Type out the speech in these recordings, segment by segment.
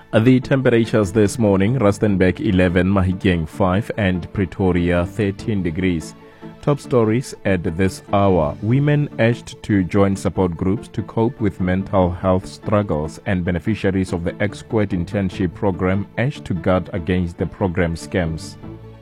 The temperatures this morning: Rustenburg 11, Mahikeng 5, and Pretoria 13 degrees. Top stories at this hour: women urged to join support groups to cope with mental health struggles, and beneficiaries of the Exquared internship program urged to guard against the program scams.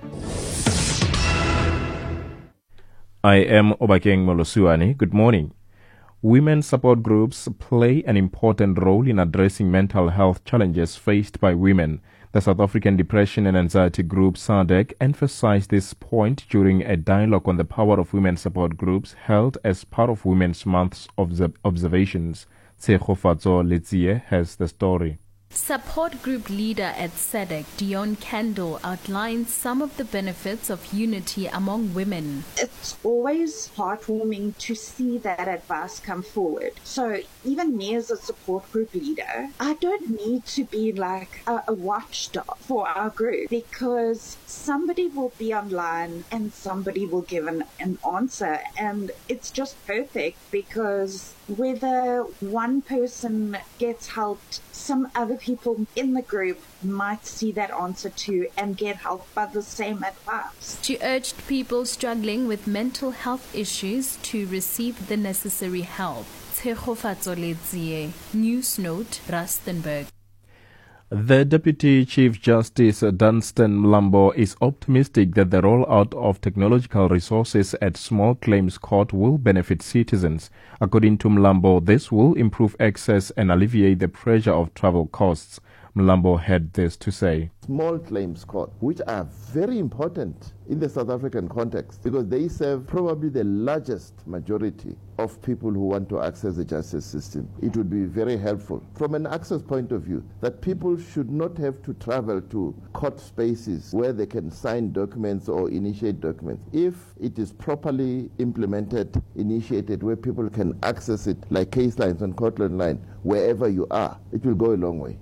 I am Obakeng Molosuani. Good morning. Women support groups play an important role in addressing mental health challenges faced by women. The South African Depression and Anxiety Group, SADC, emphasized this point during a dialogue on the power of women support groups held as part of Women's Month's observations. Tshegofatso Letsie has the story. Support group leader at SADC, Dion Kendall, outlines some of the benefits of unity among women. It's always heartwarming to see that advice come forward. So even me as a support group leader, I don't need to be like a watchdog for our group, because somebody will be online and somebody will give an answer, and it's just perfect, because whether one person gets helped, some other people in the group might see that answer too and get help by the same advice. She urged people struggling with mental health issues to receive the necessary help. Tshegofatso Letsie, News Note, Rustenburg. The Deputy Chief Justice Dunstan Mlambo is optimistic that the rollout of technological resources at Small Claims Court will benefit citizens. According to Mlambo, this will improve access and alleviate the pressure of travel costs. Mlambo had this to say. Small Claims Court, which are very important in the South African context, because they serve probably the largest majority of people who want to access the justice system. It would be very helpful from an access point of view that people should not have to travel to court spaces where they can sign documents or initiate documents. If it is properly implemented, initiated, where people can access it like case lines on Cortland Line, wherever you are, it will go a long way.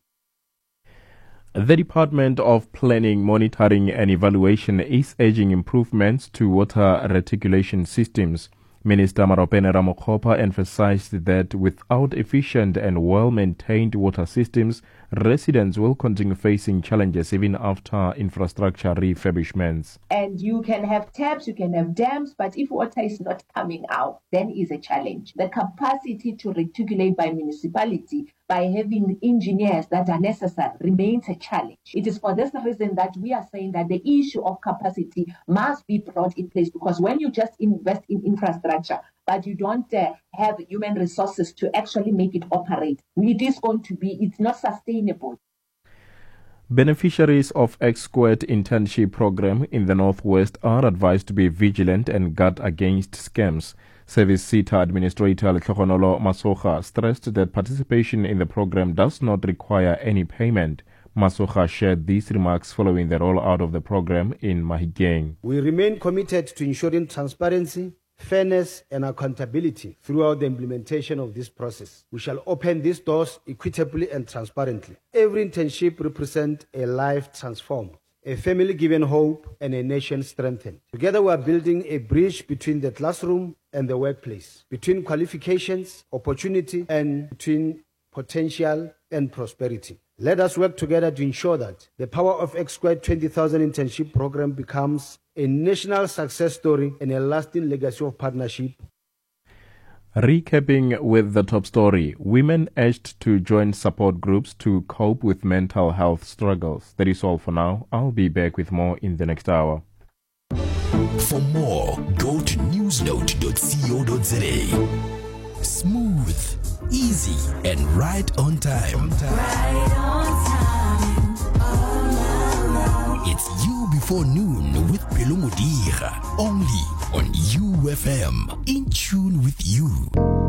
The Department of Planning, Monitoring and Evaluation is urging improvements to water reticulation systems. Minister Maropene Ramokgopa emphasized that without efficient and well-maintained water systems, residents will continue facing challenges even after infrastructure refurbishments. And you can have taps, you can have dams, but if water is not coming out, then is a challenge. The capacity to reticulate by municipality, by having engineers that are necessary, remains a challenge. It is for this reason that we are saying that the issue of capacity must be brought in place, because when you just invest in infrastructure, but you don't have human resources to actually make it operate, it's not sustainable. Beneficiaries of Exquared internship program in the Northwest are advised to be vigilant and guard against scams. Service SETA Administrator Tlhogonolo Masoga stressed that participation in the program does not require any payment. Masoga shared these remarks following the rollout of the program in Mahikeng. We remain committed to ensuring transparency, fairness and accountability throughout the implementation of this process. We shall open these doors equitably and transparently. Every internship represents a life transformed, a family given hope and a nation strengthened. Together we are building a bridge between the classroom and the workplace, between qualifications, opportunity and between potential and prosperity. Let us work together to ensure that the Power of Exquared 20,000 internship program becomes a national success story and a lasting legacy of partnership. Recapping with the top story: women urged to join support groups to cope with mental health struggles. That is all for now. I'll be back with more in the next hour. For more, go to newsnote.co.za. Smooth, easy, and right on time. Right on time. It's You Before Noon with Pelumudira, only on UFM. In tune with you.